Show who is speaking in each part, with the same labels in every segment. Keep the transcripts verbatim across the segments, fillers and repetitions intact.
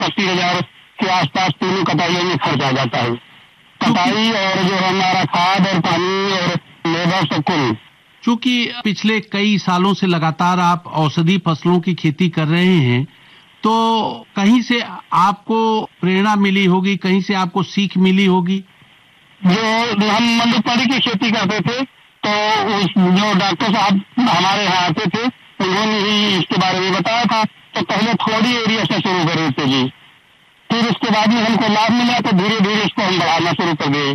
Speaker 1: पच्चीस हजार के आसपास तीनों कटाइयों में खर्च आ जाता है। कटाई और जो हमारा खाद और पानी और लेबर सब कुल।
Speaker 2: चूंकि पिछले कई सालों से लगातार आप औषधि फसलों की खेती कर रहे हैं, तो कहीं से आपको प्रेरणा मिली होगी, कहीं से आपको सीख मिली होगी।
Speaker 1: जो हम मंडूपाड़ी की खेती करते थे, तो उस जो डॉक्टर साहब हमारे यहाँ आते थे, उन्होंने ही इसके बारे में बताया था। तो पहले थोड़ी एरिया से शुरू करे थे जी, फिर उसके बाद में हमको लाभ मिला तो धीरे धीरे इसको हम बढ़ाना शुरू कर दिए।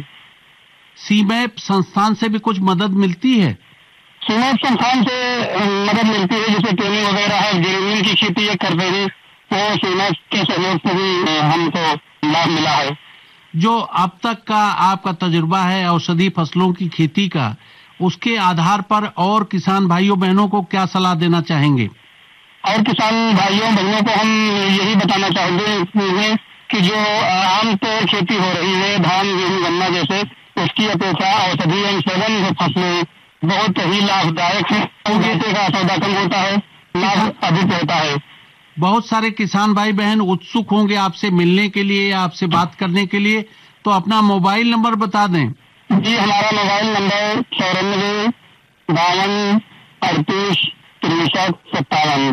Speaker 2: सीमैप संस्थान से भी कुछ मदद मिलती है?
Speaker 1: सीमैप संस्थान से मदद मिलती है, जैसे ट्रेनिंग वगैरह है, गिरवी की खेती करते हैं, वो सीमैप के सहयोग से भी हमको लाभ मिला है।
Speaker 2: जो अब तक का आपका तजुर्बा है औषधि फसलों की खेती का, उसके आधार पर और किसान भाइयों बहनों को क्या सलाह देना चाहेंगे?
Speaker 1: और किसान भाइयों बहनों को हम यही बताना चाहेंगे कि जो आमतौर खेती हो रही है, धान गेहूं गन्ना जैसे, उसकी अपेक्षा औषधि एवं सघन फसलें बहुत ही लाभदायक है। पैसे का सौदा कम होता है, लाभ अधिक होता है।
Speaker 2: बहुत सारे किसान भाई बहन उत्सुक होंगे आपसे मिलने के लिए, आपसे बात करने के लिए, तो अपना मोबाइल नंबर बता दें।
Speaker 1: जी, हमारा मोबाइल नंबर चौरानवे बावन अड़तीस तिरसठ सत्तावन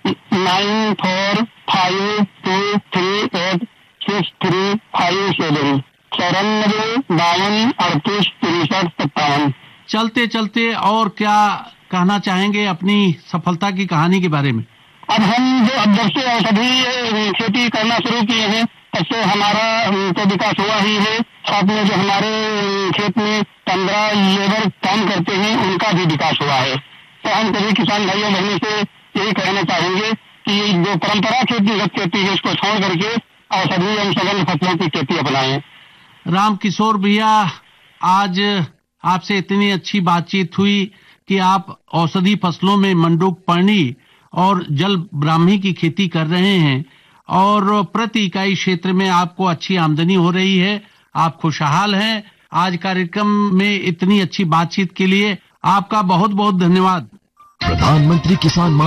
Speaker 1: nine four five to three eight six three five seven चौरानवे बावन अड़तीस तिरसठ सत्तावन।
Speaker 2: चलते चलते और क्या कहना चाहेंगे अपनी सफलता की कहानी के बारे में?
Speaker 1: अब हम जो अब जब से औषधि खेती करना शुरू किए हैं, तब से हमारा तो विकास हुआ ही है। साथ में जो हमारे खेत में पंद्रह लेबर काम करते हैं, उनका भी विकास हुआ है। तो हम सभी किसान भाइयों बहनों से यही कहना चाहेंगे कि जो परंपरा खेती खेती है, उसको छोड़ करके औषधि एवं सघन फसलों की खेती अपनाएं।
Speaker 2: राम किशोर भैया, आज आपसे इतनी अच्छी बातचीत हुई कि आप औषधि फसलों में मंडूकपर्णी और जल ब्राह्मी की खेती कर रहे हैं और प्रति इकाई क्षेत्र में आपको अच्छी आमदनी हो रही है, आप खुशहाल हैं। आज कार्यक्रम में इतनी अच्छी बातचीत के लिए आपका बहुत बहुत धन्यवाद।
Speaker 3: प्रधानमंत्री किसान